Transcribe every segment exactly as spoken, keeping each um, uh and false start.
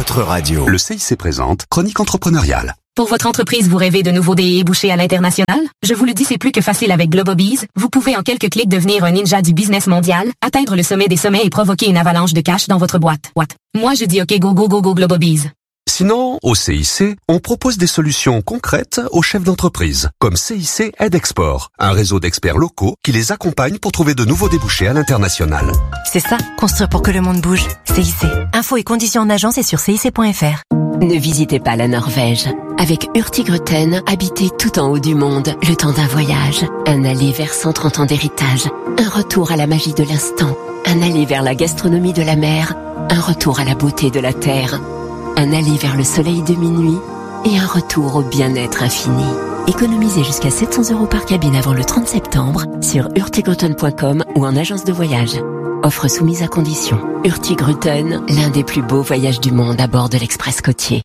votre radio. Le C I C présente Chronique entrepreneuriale. Pour votre entreprise, vous rêvez de nouveaux débouchés à l'international? Je vous le dis, c'est plus que facile avec Globobees. Vous pouvez en quelques clics devenir un ninja du business mondial, atteindre le sommet des sommets et provoquer une avalanche de cash dans votre boîte. What? Moi, je dis OK, go, go, go, go, Globobees. Sinon, au C I C, on propose des solutions concrètes aux chefs d'entreprise, comme C I C Aide Export, un réseau d'experts locaux qui les accompagne pour trouver de nouveaux débouchés à l'international. C'est ça, construire pour que le monde bouge. C I C. Infos et conditions en agence et sur C I C point F R. Ne visitez pas la Norvège. Avec Hurtigruten, habitez tout en haut du monde, le temps d'un voyage. Un aller vers cent trente ans d'héritage. Un retour à la magie de l'instant. Un aller vers la gastronomie de la mer. Un retour à la beauté de la terre. Un aller vers le soleil de minuit. Et un retour au bien-être infini. Économisez jusqu'à sept cents euros par cabine avant le trente septembre sur hurtigruten point com ou en agence de voyage. Offre soumise à condition. Hurtigruten, l'un des plus beaux voyages du monde à bord de l'Express côtier.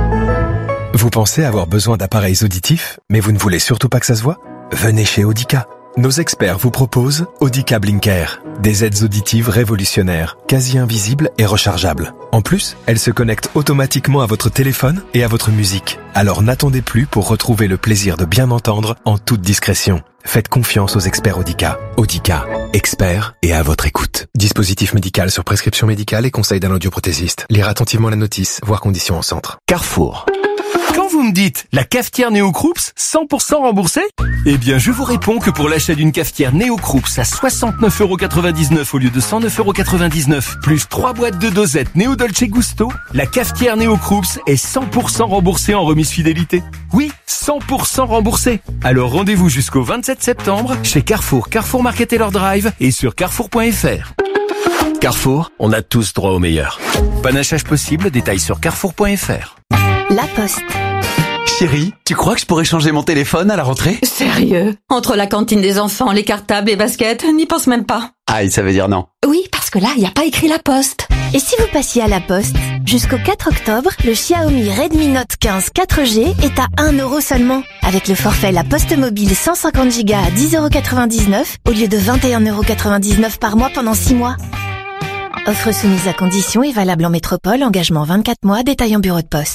Vous pensez avoir besoin d'appareils auditifs, mais vous ne voulez surtout pas que ça se voit? Venez chez Audica. Nos experts vous proposent Audica Blinker, des aides auditives révolutionnaires, quasi invisibles et rechargeables. En plus, elles se connectent automatiquement à votre téléphone et à votre musique. Alors n'attendez plus pour retrouver le plaisir de bien entendre en toute discrétion. Faites confiance aux experts Audica. Audica, experts et à votre écoute. Dispositif médical sur prescription médicale et conseil d'un audioprothésiste. Lire attentivement la notice, voir conditions en centre. Carrefour. Quand vous me dites la cafetière Néo Croops cent pour cent remboursée, eh bien je vous réponds que pour l'achat d'une cafetière Néo Croops à soixante-neuf euros quatre-vingt-dix-neuf au lieu de cent neuf euros quatre-vingt-dix-neuf, plus trois boîtes de dosettes Néo Dolce Gusto, la cafetière Néo Croops est cent pour cent remboursée en remise fidélité. Oui, cent pour cent remboursée. Alors rendez-vous jusqu'au vingt-sept septembre chez Carrefour, Carrefour Market Taylor Drive et sur carrefour point F R. Carrefour, on a tous droit au meilleur. Panachage possible, détails sur carrefour point F R. La Poste. Chérie, tu crois que je pourrais changer mon téléphone à la rentrée? Sérieux? Entre la cantine des enfants, les cartables, les baskets, n'y pense même pas. Aïe, ça veut dire non. Oui, parce que là, il n'y a pas écrit La Poste. Et si vous passiez à La Poste? Jusqu'au quatre octobre, le Xiaomi Redmi Note quinze quatre G est à un euro seulement. Avec le forfait La Poste Mobile cent cinquante giga à dix euros quatre-vingt-dix-neuf au lieu de vingt et un euros quatre-vingt-dix-neuf par mois pendant six mois. Offre soumise à conditions et valable en métropole, engagement vingt-quatre mois, détail en bureau de poste.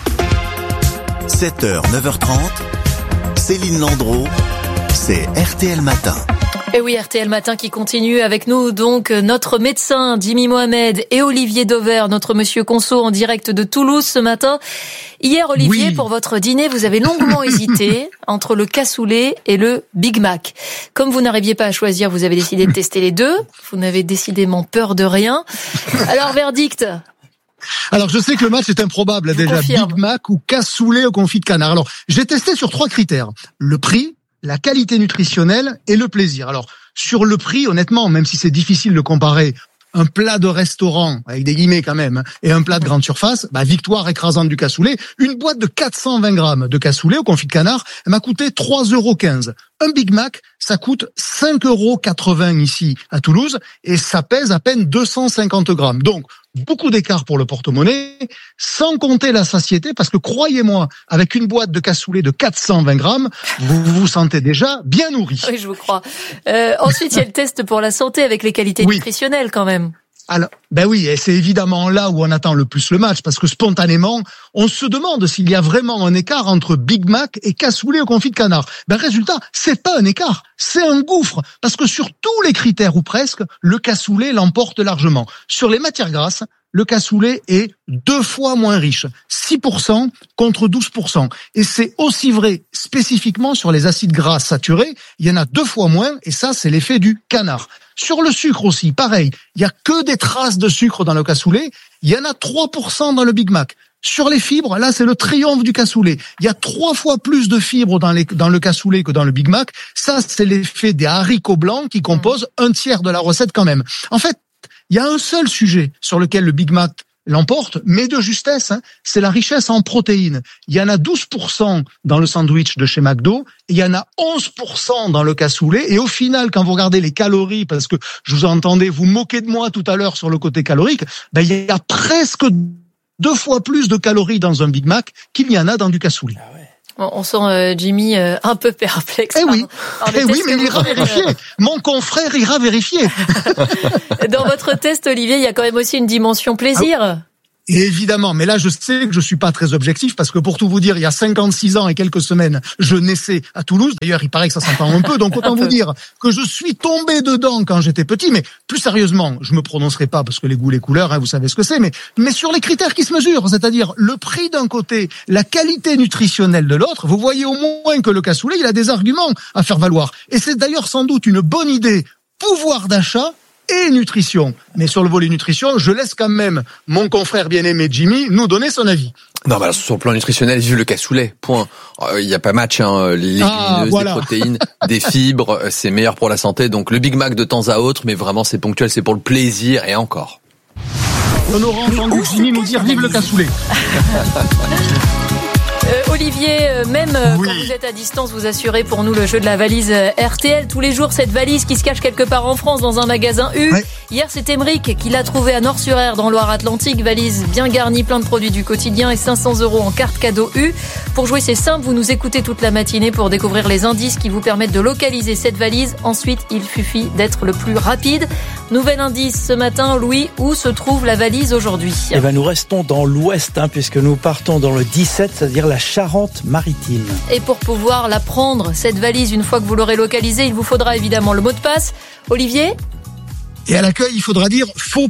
sept heures, neuf heures trente, Céline Landreau, c'est R T L Matin. Et oui, R T L Matin qui continue avec nous, donc notre médecin Jimmy Mohamed et Olivier Dauvert, notre monsieur Conso en direct de Toulouse ce matin. Hier, Olivier, oui. Pour votre dîner, vous avez longuement hésité entre le cassoulet et le Big Mac. Comme vous n'arriviez pas à choisir, vous avez décidé de tester les deux. Vous n'avez décidément peur de rien. Alors, verdict? Alors, je sais que le match est improbable, déjà. Confirme. Big Mac ou cassoulet au confit de canard. Alors, j'ai testé sur trois critères. Le prix, la qualité nutritionnelle et le plaisir. Alors, sur le prix, honnêtement, même si c'est difficile de comparer un plat de restaurant, avec des guillemets quand même, et un plat de grande surface, bah, victoire écrasante du cassoulet. Une boîte de quatre cent vingt grammes de cassoulet au confit de canard, elle m'a coûté trois euros quinze. Un Big Mac, ça coûte cinq euros quatre-vingts ici à Toulouse, et ça pèse à peine deux cent cinquante grammes. Donc, beaucoup d'écart pour le porte-monnaie, sans compter la satiété, parce que croyez-moi, avec une boîte de cassoulet de quatre cent vingt grammes, vous vous sentez déjà bien nourri. Oui, je vous crois. Euh, ensuite, il y a le test pour la santé avec les qualités oui. nutritionnelles quand même. Alors, ben oui, et c'est évidemment là où on attend le plus le match, parce que spontanément, on se demande s'il y a vraiment un écart entre Big Mac et cassoulet au confit de canard. Ben résultat, c'est pas un écart, c'est un gouffre, parce que sur tous les critères ou presque, le cassoulet l'emporte largement. Sur les matières grasses, le cassoulet est deux fois moins riche, six pour cent contre douze pour cent. Et c'est aussi vrai spécifiquement sur les acides gras saturés, il y en a deux fois moins, et ça c'est l'effet du canard. Sur le sucre aussi, pareil, il y a que des traces de sucre dans le cassoulet, il y en a trois pour cent dans le Big Mac. Sur les fibres, là c'est le triomphe du cassoulet. Il y a trois fois plus de fibres dans, les, dans le cassoulet que dans le Big Mac. Ça c'est l'effet des haricots blancs qui composent un tiers de la recette quand même. En fait, il y a un seul sujet sur lequel le Big Mac l'emporte, mais de justesse, hein, c'est la richesse en protéines. Il y en a douze pour cent dans le sandwich de chez McDo, et il y en a onze pour cent dans le cassoulet, et au final, quand vous regardez les calories, parce que je vous entendais vous moquer de moi tout à l'heure sur le côté calorique, ben, il y a presque deux fois plus de calories dans un Big Mac qu'il y en a dans du cassoulet. Ah ouais. On sent euh, Jimmy euh, un peu perplexe. Eh oui, par, par eh oui, mais il ira vérifier. Mon confrère ira vérifier. Dans votre test, Olivier, il y a quand même aussi une dimension plaisir. Et évidemment, mais là je sais que je suis pas très objectif parce que pour tout vous dire, il y a cinquante-six ans et quelques semaines, je naissais à Toulouse. D'ailleurs, il paraît que ça s'entend un peu, donc autant vous dire que je suis tombé dedans quand j'étais petit. Mais plus sérieusement, je me prononcerai pas parce que les goûts, les couleurs, hein, vous savez ce que c'est. Mais mais sur les critères qui se mesurent, c'est-à-dire le prix d'un côté, la qualité nutritionnelle de l'autre, vous voyez au moins que le cassoulet, il a des arguments à faire valoir. Et c'est d'ailleurs sans doute une bonne idée, pouvoir d'achat et nutrition. Mais sur le volet nutrition, je laisse quand même mon confrère bien-aimé Jimmy nous donner son avis. Non, bah, sur le plan nutritionnel, vive le cassoulet, point. Il n'y a pas match, hein. Les légumineuses, ah, voilà. Des protéines, des fibres, c'est meilleur pour la santé. Donc le Big Mac de temps à autre, mais vraiment c'est ponctuel, c'est pour le plaisir et encore. On aura entendu Jimmy nous dire vive le cassoulet. Euh, Olivier, euh, même euh, oui. Quand vous êtes à distance, vous assurez pour nous le jeu de la valise euh, R T L. Tous les jours, cette valise qui se cache quelque part en France dans un magasin U. Ouais. Hier, c'est Emeric qui l'a trouvée à Nord-sur-Aire dans Loire-Atlantique. Valise bien garnie, plein de produits du quotidien et cinq cents euros en carte cadeau U. Pour jouer, c'est simple, vous nous écoutez toute la matinée pour découvrir les indices qui vous permettent de localiser cette valise. Ensuite, il suffit d'être le plus rapide. Nouvel indice ce matin, Louis, où se trouve la valise aujourd'hui ? Eh ben, nous restons dans l'ouest, hein, puisque nous partons dans le dix-sept, c'est-à-dire la Charente-Maritime. Et pour pouvoir la prendre, cette valise, une fois que vous l'aurez localisée, il vous faudra évidemment le mot de passe. Olivier ? Et à l'accueil, il faudra dire « faut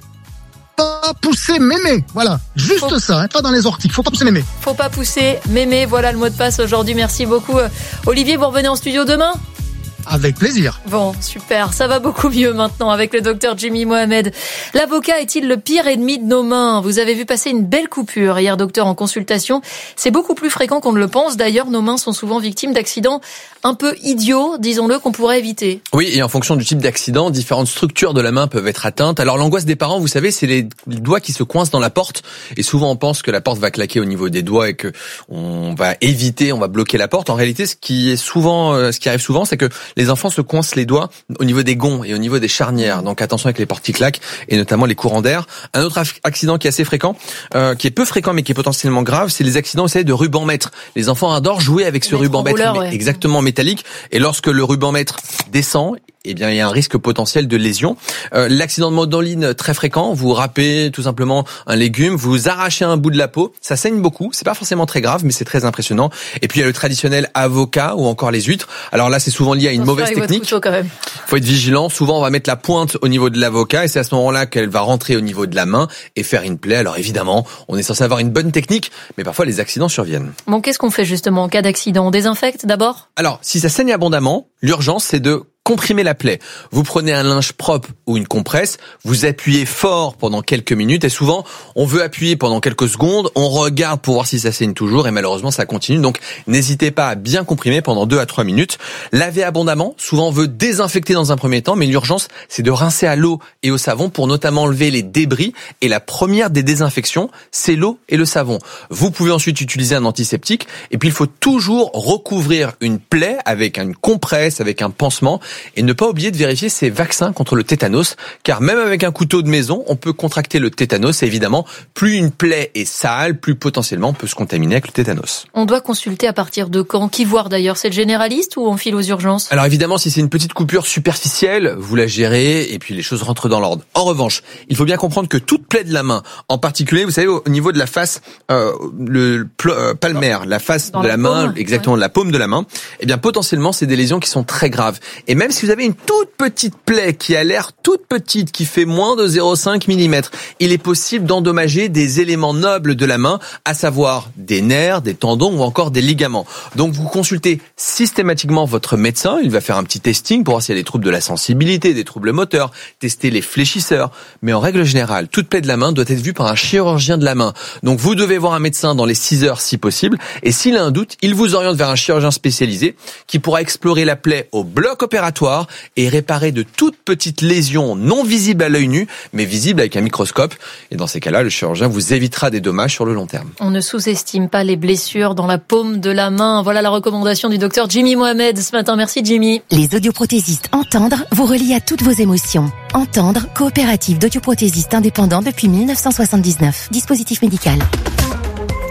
pas pousser mémé ». Voilà, juste faut... ça, hein, pas dans les orties. Faut pas pousser mémé. Faut pas pousser mémé, voilà le mot de passe aujourd'hui. Merci beaucoup. Olivier, vous revenez en studio demain ? Avec plaisir. Bon, super, ça va beaucoup mieux maintenant avec le docteur Jimmy Mohamed. L'avocat est-il le pire ennemi de nos mains ? Vous avez vu passer une belle coupure hier, docteur, en consultation. C'est beaucoup plus fréquent qu'on ne le pense. D'ailleurs, nos mains sont souvent victimes d'accidents un peu idiots, disons-le, qu'on pourrait éviter. Oui, et en fonction du type d'accident, différentes structures de la main peuvent être atteintes. Alors l'angoisse des parents, vous savez, c'est les doigts qui se coincent dans la porte. Et souvent, on pense que la porte va claquer au niveau des doigts et que on va éviter, on va bloquer la porte. En réalité, ce qui est souvent, ce qui arrive souvent, c'est que les enfants se coincent les doigts au niveau des gonds et au niveau des charnières. Donc attention avec les portes qui claquent et notamment les courants d'air. Un autre accident qui est assez fréquent, euh, qui est peu fréquent mais qui est potentiellement grave, c'est les accidents, vous savez, de ruban mètre. Les enfants adorent jouer avec ce ruban mètre ouais. exactement métallique. Et lorsque le ruban mètre descend, eh bien, il y a un risque potentiel de lésion. Euh, l'accident de mandoline, très fréquent. Vous râpez tout simplement un légume, vous arrachez un bout de la peau. Ça saigne beaucoup. C'est pas forcément très grave, mais c'est très impressionnant. Et puis, il y a le traditionnel avocat ou encore les huîtres. Alors là, c'est souvent lié à une Attention mauvaise technique. Couteau, quand même. Faut être vigilant. Souvent, on va mettre la pointe au niveau de l'avocat et c'est à ce moment-là qu'elle va rentrer au niveau de la main et faire une plaie. Alors évidemment, on est censé avoir une bonne technique, mais parfois les accidents surviennent. Bon, qu'est-ce qu'on fait justement en cas d'accident ? On désinfecte d'abord ? Alors, si ça saigne abondamment, l'urgence, c'est de comprimer la plaie. Vous prenez un linge propre ou une compresse, vous appuyez fort pendant quelques minutes et souvent on veut appuyer pendant quelques secondes, on regarde pour voir si ça saigne toujours et malheureusement ça continue. Donc n'hésitez pas à bien comprimer pendant deux à trois minutes. Lavez abondamment, souvent on veut désinfecter dans un premier temps, mais l'urgence c'est de rincer à l'eau et au savon pour notamment enlever les débris et la première des désinfections, c'est l'eau et le savon. Vous pouvez ensuite utiliser un antiseptique et puis il faut toujours recouvrir une plaie avec une compresse, avec un pansement. Et ne pas oublier de vérifier ses vaccins contre le tétanos, car même avec un couteau de maison, on peut contracter le tétanos. Et évidemment, plus une plaie est sale, plus potentiellement on peut se contaminer avec le tétanos. On doit consulter à partir de quand ? Qui voir d'ailleurs ? C'est le généraliste ou on file aux urgences ? Alors évidemment, si c'est une petite coupure superficielle, vous la gérez et puis les choses rentrent dans l'ordre. En revanche, il faut bien comprendre que toute plaie de la main, en particulier, vous savez, au niveau de la face euh, le euh, palmaire, la face dans de la, la main, paume, exactement ouais. de la paume de la main, eh bien potentiellement, c'est des lésions qui sont très graves. Et même si vous avez une toute petite plaie qui a l'air toute petite, qui fait moins de zéro virgule cinq millimètres, il est possible d'endommager des éléments nobles de la main, à savoir des nerfs, des tendons ou encore des ligaments. Donc vous consultez systématiquement votre médecin, il va faire un petit testing pour voir s'il y a des troubles de la sensibilité, des troubles moteurs, tester les fléchisseurs. Mais en règle générale, toute plaie de la main doit être vue par un chirurgien de la main. Donc vous devez voir un médecin dans les six heures si possible. Et s'il a un doute, il vous oriente vers un chirurgien spécialisé qui pourra explorer la plaie au bloc opératoire et réparer de toutes petites lésions non visibles à l'œil nu, mais visibles avec un microscope. Et dans ces cas-là, le chirurgien vous évitera des dommages sur le long terme. On ne sous-estime pas les blessures dans la paume de la main. Voilà la recommandation du docteur Jimmy Mohamed ce matin. Merci Jimmy. Les audioprothésistes Entendre vous relient à toutes vos émotions. Entendre, coopérative d'audioprothésistes indépendants depuis mille neuf cent soixante-dix-neuf. Dispositif médical.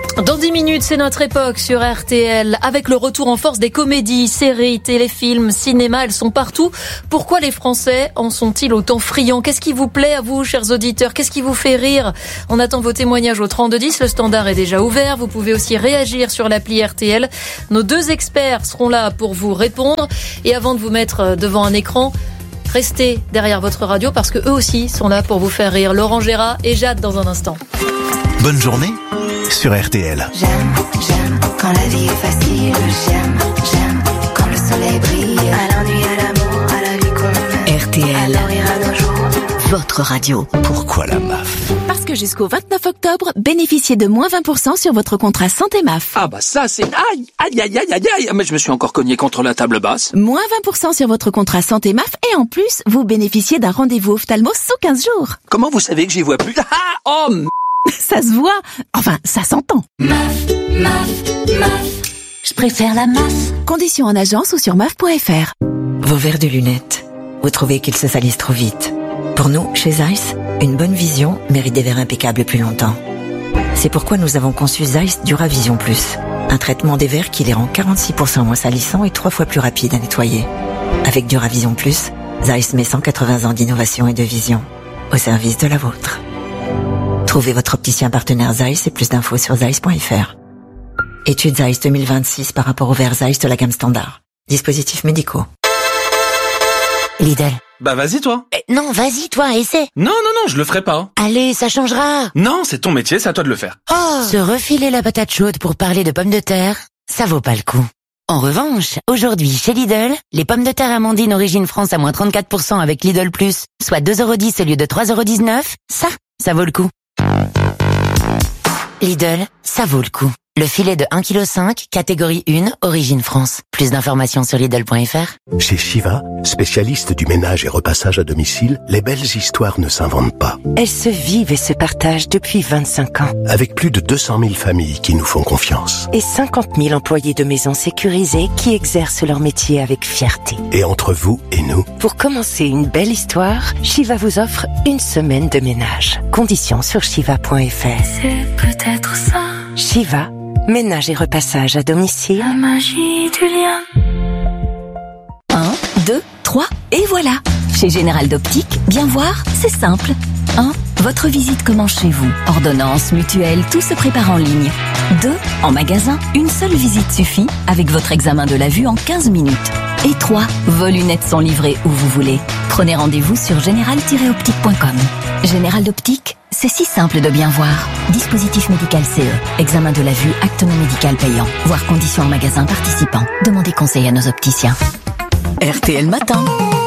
Dans dix minutes, c'est notre époque sur R T L. Avec le retour en force des comédies, séries, téléfilms, cinéma, elles sont partout. Pourquoi les Français en sont-ils autant friands? Qu'est-ce qui vous plaît à vous, chers auditeurs? Qu'est-ce qui vous fait rire? On attend vos témoignages au trente-deux dix. Le standard est déjà ouvert. Vous pouvez aussi réagir sur l'appli R T L. Nos deux experts seront là pour vous répondre. Et avant de vous mettre devant un écran, restez derrière votre radio parce que eux aussi sont là pour vous faire rire. Laurent Gérard et Jade dans un instant. Bonne journée sur R T L. J'aime, j'aime quand la vie est facile. J'aime, j'aime quand le soleil brille. À l'ennui, à l'amour, à la vie qu'on mène. R T L, alors ira nos jours. votre radio. Pourquoi la M A F? Parce que jusqu'au vingt-neuf octobre, bénéficiez de moins vingt pour cent sur votre contrat santé M A F. Ah bah ça c'est... Aïe, aïe, aïe, aïe, aïe, aïe. Mais je me suis encore cogné contre la table basse. Moins vingt pour cent sur votre contrat santé M A F et en plus, vous bénéficiez d'un rendez-vous ophtalmo sous quinze jours. Comment vous savez que j'y vois plus? Ah, oh m... Ça se voit. Enfin, ça s'entend. M A F, M A F, M A F. Je préfère la M A F. Conditions en agence ou sur M A F point F R. Vos verres de lunettes, vous trouvez qu'ils se salissent trop vite? Pour nous, chez Zeiss, une bonne vision mérite des verres impeccables plus longtemps. C'est pourquoi nous avons conçu Zeiss Duravision Plus, un traitement des verres qui les rend quarante-six pour cent moins salissants et trois fois plus rapides à nettoyer. Avec Duravision Plus, Zeiss met cent quatre-vingts ans d'innovation et de vision au service de la vôtre. Trouvez votre opticien partenaire Zeiss et plus d'infos sur zeiss point F R. Étude Zeiss deux mille vingt-six par rapport aux verres Zeiss de la gamme standard. Dispositifs médicaux. Lidl. Bah vas-y toi. Eh, non, vas-y toi, essaie. Non, non, non, je le ferai pas. Allez, ça changera. Non, c'est ton métier, c'est à toi de le faire. Oh. Se refiler la patate chaude pour parler de pommes de terre, ça vaut pas le coup. En revanche, aujourd'hui, chez Lidl, les pommes de terre Amandine Origine France à moins trente-quatre pour cent avec Lidl Plus, soit deux euros dix au lieu de trois euros dix-neuf, ça, ça vaut le coup. Lidl, ça vaut le coup. Le filet de un virgule cinq kilos, catégorie un, Origine France. Plus d'informations sur Lidl point F R. Chez Shiva, spécialiste du ménage et repassage à domicile, les belles histoires ne s'inventent pas. Elles se vivent et se partagent depuis vingt-cinq ans. Avec plus de deux cent mille familles qui nous font confiance. Et cinquante mille employés de maisons sécurisées qui exercent leur métier avec fierté. Et entre vous et nous, pour commencer une belle histoire, Shiva vous offre une semaine de ménage. Conditions sur shiva point F R. C'est peut-être ça. Shiva, ménage et repassage à domicile. La magie du lien. un, deux, trois, et voilà. Chez Général d'Optique, bien voir, c'est simple. un. Votre visite commence chez vous. Ordonnance, mutuelle, tout se prépare en ligne. deux. En magasin, une seule visite suffit avec votre examen de la vue en quinze minutes. Et trois. Vos lunettes sont livrées où vous voulez. Prenez rendez-vous sur général tiret optique point com. Général d'Optique, c'est si simple de bien voir. Dispositif médical C E. Examen de la vue, acte non médical payant. Voir conditions en magasin participant. Demandez conseil à nos opticiens. R T L Matin.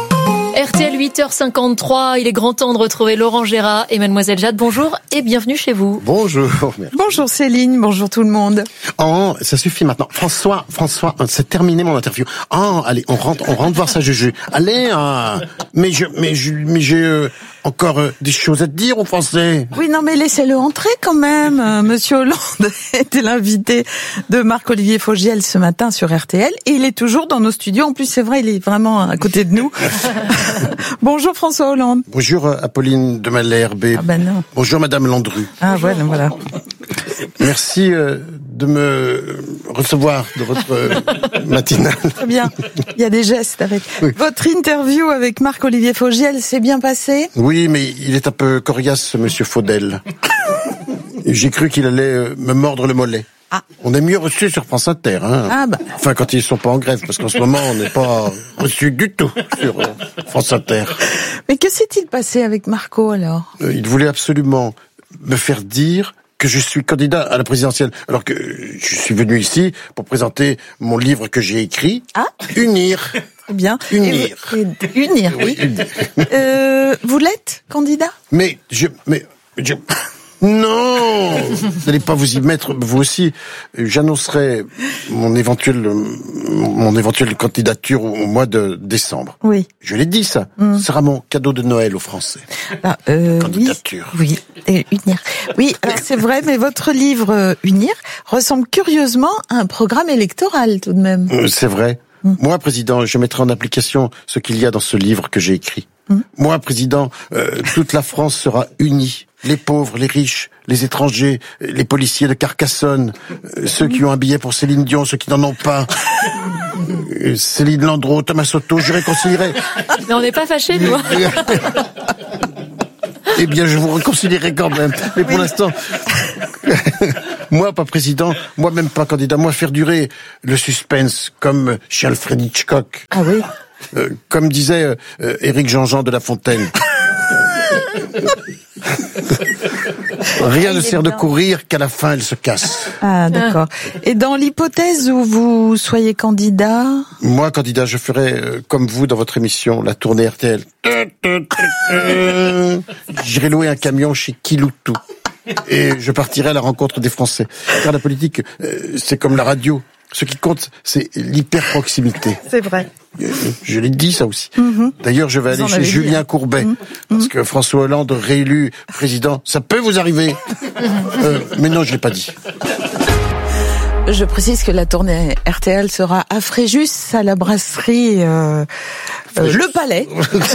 R T L huit heures cinquante-trois, il est grand temps de retrouver Laurent Gérard et Mademoiselle Jade. Bonjour et bienvenue chez vous. Bonjour. Merci. Bonjour Céline, bonjour tout le monde. Oh, ça suffit maintenant. François, François, c'est terminé mon interview. Oh, allez, on rentre, on rentre voir sa Juju. Allez, hein. mais je, mais je, mais j'ai euh, encore euh, des choses à te dire aux Français. Oui, non, mais laissez-le entrer quand même. Euh, Monsieur Hollande était l'invité de Marc-Olivier Fogiel ce matin sur R T L et il est toujours dans nos studios. En plus, c'est vrai, il est vraiment à côté de nous. Bonjour François Hollande. Bonjour Apolline de Malherbe. Ah ben non. Bonjour Madame Landru. Ah ouais, voilà. Merci euh, de me recevoir de votre euh, matinale. Très bien. Il y a des gestes avec. Oui. Votre interview avec Marc-Olivier Fogiel s'est bien passée? Oui, mais il est un peu coriace, ce Monsieur Faudel. J'ai cru qu'il allait euh, me mordre le mollet. Ah. On est mieux reçu sur France Inter, hein. Ah bah. Enfin, quand ils sont pas en grève, parce qu'en ce moment, on n'est pas reçu du tout sur euh, France Inter. Mais que s'est-il passé avec Marco, alors? euh, Il voulait absolument me faire dire que je suis candidat à la présidentielle, alors que je suis venu ici pour présenter mon livre que j'ai écrit, ah. Unir. Très bien. Unir. Et, et, unir, oui. Unir. Euh, vous l'êtes, candidat? Mais je... Mais, je... Non, vous n'allez pas vous y mettre, vous aussi. J'annoncerai mon éventuelle, mon éventuelle candidature au mois de décembre. Oui. Je l'ai dit, ça. Mm. Ce sera mon cadeau de Noël aux Français. Ah, euh, candidature. Oui, oui. Et Unir. Oui, alors c'est vrai, mais votre livre euh, Unir ressemble curieusement à un programme électoral tout de même. Euh, c'est vrai. Mm. Moi, président, je mettrai en application ce qu'il y a dans ce livre que j'ai écrit. Mmh. Moi, président, euh, toute la France sera unie. Les pauvres, les riches, les étrangers, les policiers de Carcassonne, euh, ceux qui ont un billet pour Céline Dion, ceux qui n'en ont pas. Euh, Céline Landreau, Thomas Soto, je réconcilierai. Mais on n'est pas fâchés, nous. Eh bien, je vous réconcilierai quand même. Mais pour oui. l'instant, moi, pas président, moi même pas candidat. Moi, faire durer le suspense comme chez Alfred Hitchcock. Ah oui. Euh, comme disait euh, Éric Jean-Jean de La Fontaine. Rien ne sert de courir qu'à la fin elle se casse. Ah d'accord. Et dans l'hypothèse où vous soyez candidat? Moi candidat, je ferai euh, comme vous dans votre émission, la tournée R T L. J'irai louer un camion chez Kiloutou. Et je partirai à la rencontre des Français. Car la politique, euh, c'est comme la radio. Ce qui compte, c'est l'hyper-proximité. C'est vrai. Je l'ai dit, ça aussi. Mm-hmm. D'ailleurs, je vais vous aller chez Julien dit, hein. Courbet. Mm-hmm. Parce que François Hollande, réélu président, ça peut vous arriver. euh, mais non, je l'ai pas dit. Je précise que la tournée R T L sera à Fréjus, à la brasserie euh, euh, Le Palais.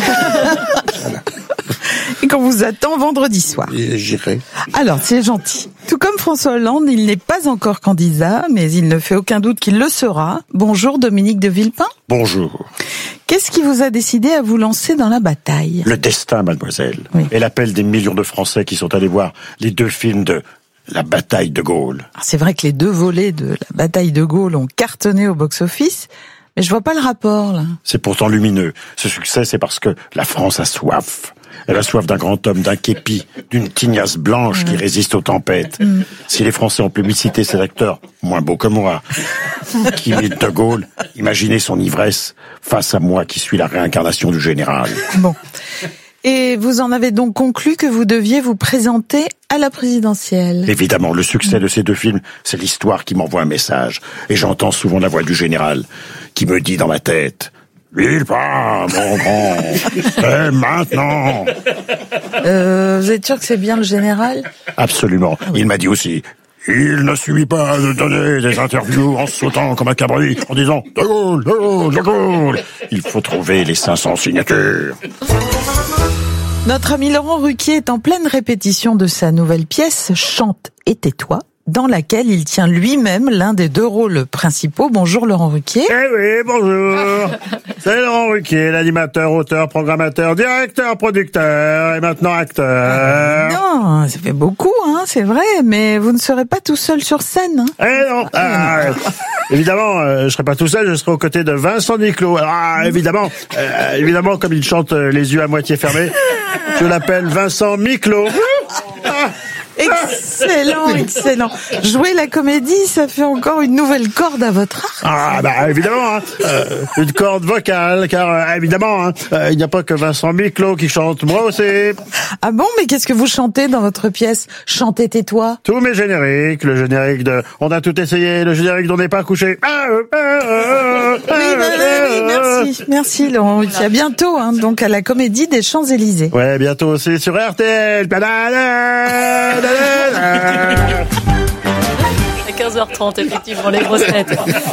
Et qu'on vous attend vendredi soir. J'irai. Alors, c'est gentil. Tout comme François Hollande, il n'est pas encore candidat, mais il ne fait aucun doute qu'il le sera. Bonjour Dominique de Villepin. Bonjour. Qu'est-ce qui vous a décidé à vous lancer dans la bataille? Le destin, mademoiselle. Oui. Et l'appel des millions de Français qui sont allés voir les deux films de la bataille de Gaulle. C'est vrai que les deux volets de la bataille de Gaulle ont cartonné au box-office, mais je vois pas le rapport, là. C'est pourtant lumineux. Ce succès, c'est parce que la France a soif. Elle a soif d'un grand homme, d'un képi, d'une tignasse blanche mmh. qui résiste aux tempêtes. Mmh. Si les Français ont plébiscité cet acteur, moins beau que moi, qui imite de Gaulle, imaginez son ivresse face à moi qui suis la réincarnation du général. Bon. Et vous en avez donc conclu que vous deviez vous présenter à la présidentielle. Évidemment, le succès de ces deux films, c'est l'histoire qui m'envoie un message. Et j'entends souvent la voix du général qui me dit dans ma tête... Villepin, mon grand, et maintenant. Euh, vous êtes sûr que c'est bien le général? Absolument. Ah oui. Il m'a dit aussi, il ne suffit pas de donner des interviews en sautant comme un cabri, en disant « De Gaulle, de Gaulle, de Gaulle ». Il faut trouver les cinq cents signatures. Notre ami Laurent Ruquier est en pleine répétition de sa nouvelle pièce « Chante et tais-toi », dans laquelle il tient lui-même l'un des deux rôles principaux. Bonjour Laurent Ruquier. Eh oui, bonjour. C'est Laurent Ruquier, l'animateur, auteur, programmateur, directeur, producteur et maintenant acteur. Non, ça fait beaucoup, hein, c'est vrai, mais vous ne serez pas tout seul sur scène. Hein. Eh non, ah, évidemment, euh, je serai pas tout seul, je serai aux côtés de Vincent Niclot. Alors, ah, évidemment, euh, évidemment, comme il chante euh, les yeux à moitié fermés, je l'appelle Vincent Miclot. Ah. Excellent, excellent. Jouer la comédie, ça fait encore une nouvelle corde à votre arc. Ah bah évidemment, hein. euh, une corde vocale, car euh, évidemment, hein, euh, il n'y a pas que Vincent Miclot qui chante, moi aussi. Ah bon, mais qu'est-ce que vous chantez dans votre pièce Chantez tais-toi? Tous mes génériques, le générique de On a tout essayé, le générique d'On n'est pas couché. Ah, euh, euh, oui, bah, oui, merci, merci Laurent. Il y a bientôt, hein, donc à la Comédie des Champs-Élysées. Ouais, bientôt aussi sur R T L. À quinze heures trente, effectivement, les grosses têtes.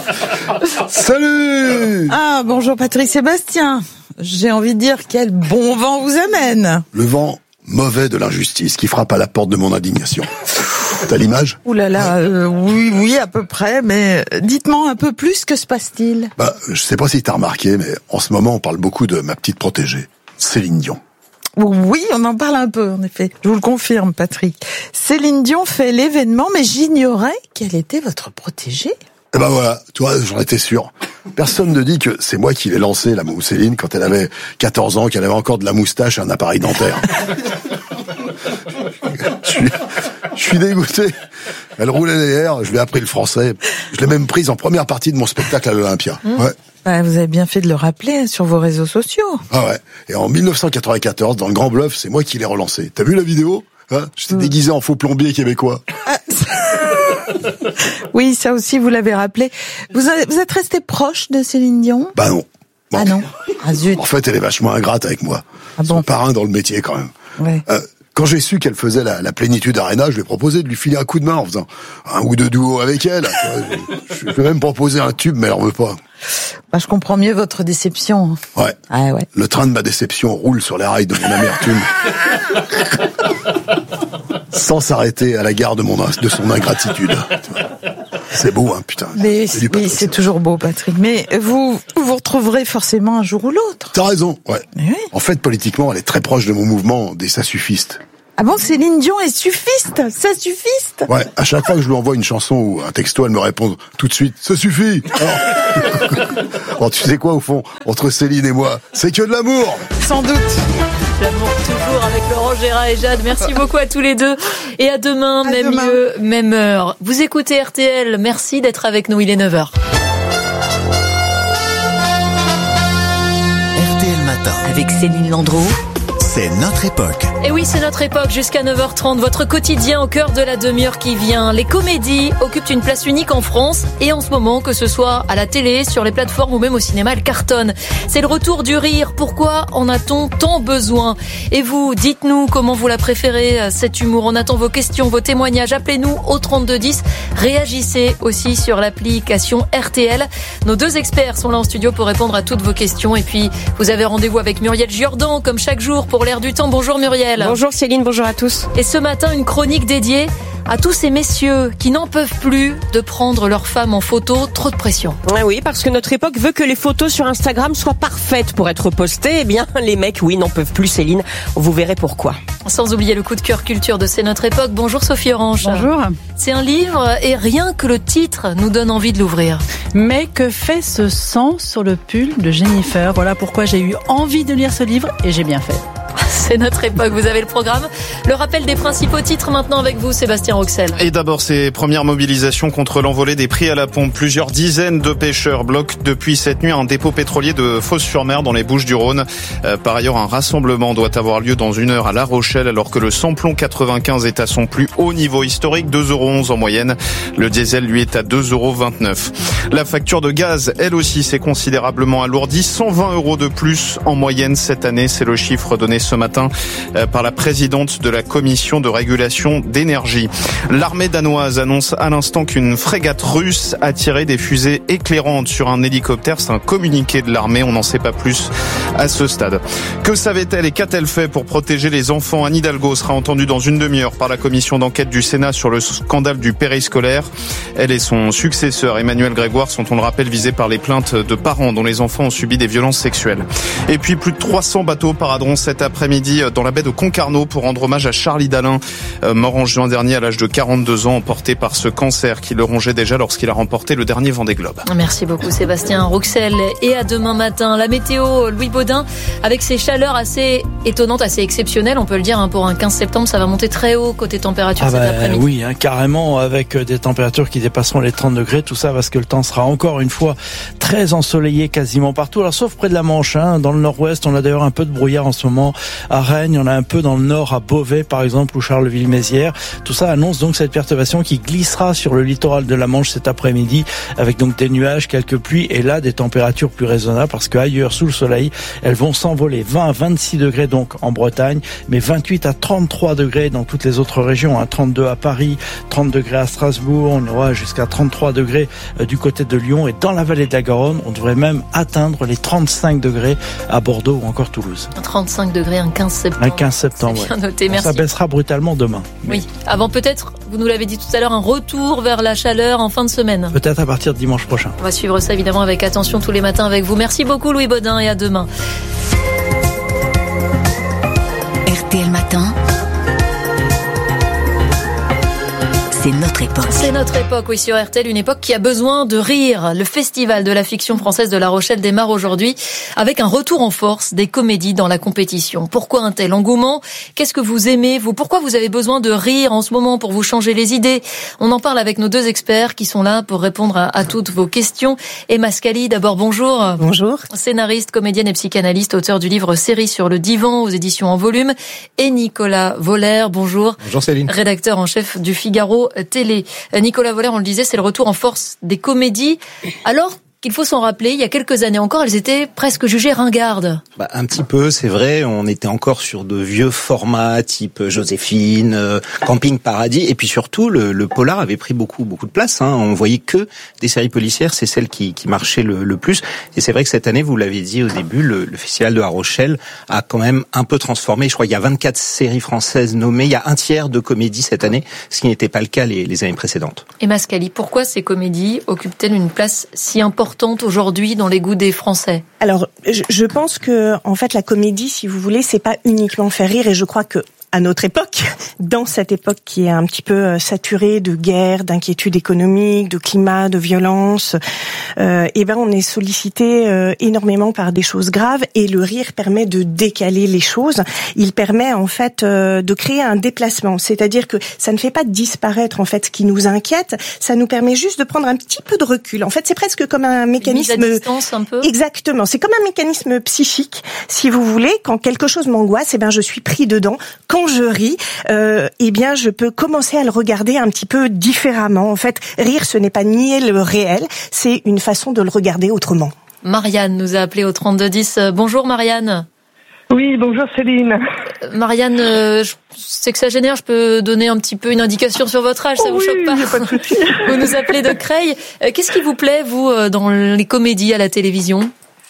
Salut! Ah, bonjour Patrick Sébastien. J'ai envie de dire quel bon vent vous amène. Le vent mauvais de l'injustice qui frappe à la porte de mon indignation. T'as l'image? Ouh là là, euh, oui, oui, à peu près, mais dites-moi un peu plus, que se passe-t-il? Bah, je sais pas si t'as remarqué, mais en ce moment, on parle beaucoup de ma petite protégée, Céline Dion. Oui, on en parle un peu, en effet. Je vous le confirme, Patrick. Céline Dion fait l'événement, mais j'ignorais qu'elle était votre protégée. Eh ben voilà, tu vois, j'en étais sûr. Personne ne dit que c'est moi qui l'ai lancée, la Céline, quand elle avait quatorze ans, qu'elle avait encore de la moustache et un appareil dentaire. je, suis, je suis dégoûté. Elle roulait les airs, je lui ai appris le français. Je l'ai même prise en première partie de mon spectacle à l'Olympia. Mmh. Ouais. Bah, vous avez bien fait de le rappeler sur vos réseaux sociaux. Ah ouais. Et en dix-neuf cent quatre-vingt-quatorze, dans le Grand Bluff, c'est moi qui l'ai relancé. T'as vu la vidéo? Hein? J'étais mmh. déguisé en faux plombier québécois. Ah, oui, ça aussi, vous l'avez rappelé. Vous, avez, vous êtes resté proche de Céline Dion? Bah non. Bon. Ah non. Ah zut. En fait, elle est vachement ingrate avec moi. Ah bon? Son parrain dans le métier, quand même. Ouais. Euh, Quand j'ai su qu'elle faisait la, la Plénitude Arena, je lui ai proposé de lui filer un coup de main en faisant un ou deux duos avec elle. Je lui ai même proposé un tube, mais elle en veut pas. Bah, je comprends mieux votre déception. Ouais. Ah ouais. Le train de ma déception roule sur les rails de mon amertume. Sans s'arrêter à la gare de, mon, de son ingratitude. C'est beau, hein, putain. Mais c'est, oui, c'est toujours beau, Patrick. Mais vous vous retrouverez forcément un jour ou l'autre. T'as raison, ouais. Mais oui. En fait, politiquement, elle est très proche de mon mouvement des ça-suffistes. Ah bon, Céline Dion est suffiste, ça suffiste. Ouais, à chaque fois que je lui envoie une chanson ou un texto, elle me répond tout de suite, ça suffit. Alors, alors tu sais quoi, au fond, entre Céline et moi, c'est que de l'amour. Sans doute. L'amour toujours avec Laurent Gérard et Jade. Merci beaucoup à tous les deux. Et à demain, à même demain. lieu, même heure. Vous écoutez R T L. Merci d'être avec nous. Il est neuf heures. R T L Matin. Avec Céline Landreau. C'est notre époque. Et oui, c'est notre époque jusqu'à neuf heures trente. Votre quotidien au cœur de la demi-heure qui vient. Les comédies occupent une place unique en France. Et en ce moment, que ce soit à la télé, sur les plateformes ou même au cinéma, elles cartonnent. C'est le retour du rire. Pourquoi en a-t-on tant besoin? Et vous, dites-nous comment vous la préférez, cet humour. On attend vos questions, vos témoignages. Appelez-nous au trente-deux dix. Réagissez aussi sur l'application R T L. Nos deux experts sont là en studio pour répondre à toutes vos questions. Et puis, vous avez rendez-vous avec Muriel Giordan, comme chaque jour, pour l'air du temps. Bonjour Muriel. Bonjour Céline, bonjour à tous. Et ce matin, une chronique dédiée à tous ces messieurs qui n'en peuvent plus de prendre leurs femmes en photo, trop de pression. Ah oui, parce que notre époque veut que les photos sur Instagram soient parfaites pour être postées. Eh bien, les mecs, oui, n'en peuvent plus, Céline. Vous verrez pourquoi. Sans oublier le coup de cœur culture de C'est notre époque. Bonjour Sophie Orange. Bonjour. C'est un livre et rien que le titre nous donne envie de l'ouvrir. Mais que fait ce sang sur le pull de Jennifer? Voilà pourquoi j'ai eu envie de lire ce livre et j'ai bien fait. C'est notre époque, vous avez le programme. Le rappel des principaux titres maintenant avec vous, Sébastien Roxel. Et d'abord, ces premières mobilisations contre l'envolée des prix à la pompe. Plusieurs dizaines de pêcheurs bloquent depuis cette nuit un dépôt pétrolier de Fos-sur-Mer dans les Bouches-du-Rhône. Euh, par ailleurs, un rassemblement doit avoir lieu dans une heure à La Rochelle alors que le samplon quatre-vingt-quinze est à son plus haut niveau historique, deux euros onze en moyenne. Le diesel, lui, est à deux euros vingt-neuf. La facture de gaz, elle aussi, s'est considérablement alourdie. cent vingt euros de plus en moyenne cette année. C'est le chiffre donné ce matin par la présidente de la commission de régulation d'énergie. L'armée danoise annonce à l'instant qu'une frégate russe a tiré des fusées éclairantes sur un hélicoptère. C'est un communiqué de l'armée, on n'en sait pas plus à ce stade. Que savait-elle et qu'a-t-elle fait pour protéger les enfants? Anne Hidalgo sera entendue dans une demi-heure par la commission d'enquête du Sénat sur le scandale du périscolaire. Elle et son successeur Emmanuel Grégoire sont, on le rappelle, visés par les plaintes de parents dont les enfants ont subi des violences sexuelles. Et puis plus de trois cents bateaux paraderont cet après-midi dans la baie de Concarneau pour rendre hommage à Charlie Dalin, mort en juin dernier à l'âge de quarante-deux ans, emporté par ce cancer qui le rongeait déjà lorsqu'il a remporté le dernier Vendée Globe. Merci beaucoup Sébastien Roxel. Et à demain matin, la météo, Louis Baudin, avec ces chaleurs assez étonnantes, assez exceptionnelles, on peut le dire, hein, pour un quinze septembre, ça va monter très haut côté température ah cet bah, après-midi. Oui, hein, carrément, avec des températures qui dépasseront les trente degrés, tout ça parce que le temps sera encore une fois très ensoleillé quasiment partout, alors sauf près de la Manche, hein, dans le nord-ouest, on a d'ailleurs un peu de brouillard en ce moment à Rennes, il y en a un peu dans le nord à Beauvais par exemple ou Charleville-Mézières. Tout ça annonce donc cette perturbation qui glissera sur le littoral de la Manche cet après-midi avec donc des nuages, quelques pluies et là des températures plus raisonnables parce qu'ailleurs sous le soleil, elles vont s'envoler. vingt à vingt-six degrés donc en Bretagne, mais vingt-huit à trente-trois degrés dans toutes les autres régions, hein. trente-deux à Paris, trente degrés à Strasbourg, on aura jusqu'à trente-trois degrés euh, du côté de Lyon et dans la vallée de la Garonne, on devrait même atteindre les trente-cinq degrés à Bordeaux ou encore Toulouse. trente-cinq degrés, un quinze septembre. Un quinze septembre. C'est bien noté, merci. Ça baissera brutalement demain. Oui. Avant peut-être, vous nous l'avez dit tout à l'heure, un retour vers la chaleur en fin de semaine. Peut-être à partir de dimanche prochain. On va suivre ça évidemment avec attention tous les matins avec vous. Merci beaucoup Louis Baudin et à demain. R T L Matin. C'est notre époque. C'est notre époque, oui, sur R T L, une époque qui a besoin de rire. Le festival de la fiction française de La Rochelle démarre aujourd'hui avec un retour en force des comédies dans la compétition. Pourquoi un tel engouement? Qu'est-ce que vous aimez, vous? Pourquoi vous avez besoin de rire en ce moment pour vous changer les idées? On en parle avec nos deux experts qui sont là pour répondre à, à toutes vos questions. Emma Scali, d'abord, bonjour. Bonjour. Scénariste, comédienne et psychanalyste, auteur du livre Série sur le divan aux éditions En Volume. Et Nicolas Voller, bonjour. Bonjour Céline. Rédacteur en chef du Figaro Télé. Nicolas Voller, on le disait, c'est le retour en force des comédies. Alors, qu'il faut s'en rappeler, il y a quelques années encore, elles étaient presque jugées ringardes. Bah, un petit peu, c'est vrai. On était encore sur de vieux formats type Joséphine, euh, Camping Paradis, et puis surtout le, le polar avait pris beaucoup beaucoup de place. Hein. On voyait que des séries policières, c'est celles qui, qui marchaient le, le plus. Et c'est vrai que cette année, vous l'avez dit au début, le, le festival de La Rochelle a quand même un peu transformé. Je crois qu'il y a vingt-quatre séries françaises nommées. Il y a un tiers de comédies cette année, ce qui n'était pas le cas les, les années précédentes. Emma Scali, pourquoi ces comédies occupent-elles une place si importante aujourd'hui dans les goûts des Français? Alors, je, je pense que en fait la comédie, si vous voulez, c'est pas uniquement faire rire, et je crois que à notre époque, dans cette époque qui est un petit peu saturée de guerre, d'inquiétudes économiques, de climat, de violence, euh, et ben on est sollicité euh, énormément par des choses graves, et le rire permet de décaler les choses. Il permet en fait euh, de créer un déplacement, c'est-à-dire que ça ne fait pas disparaître en fait ce qui nous inquiète, ça nous permet juste de prendre un petit peu de recul. En fait, c'est presque comme un mécanisme. Une mise à distance un peu. Exactement, c'est comme un mécanisme psychique, si vous voulez. Quand quelque chose m'angoisse, eh ben je suis pris dedans. Quand je ris, euh, eh bien, je peux commencer à le regarder un petit peu différemment. En fait, rire, ce n'est pas nier le réel, c'est une façon de le regarder autrement. Marianne nous a appelé au trente-deux dix. Bonjour Marianne. Oui, bonjour Céline. Marianne, euh, je sais que ça génère, je peux donner un petit peu une indication sur votre âge, ça oh vous oui, choque pas? Pas de souci. Vous nous appelez de Creil. Euh, qu'est-ce qui vous plaît, vous, dans les comédies à la télévision?